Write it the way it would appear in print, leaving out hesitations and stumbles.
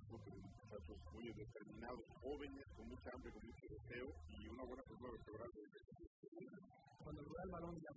porque son muchachos muy determinados, jóvenes, con mucha hambre, con mucho deseo y una buena cultura vertebral. Cuando le da el balón ya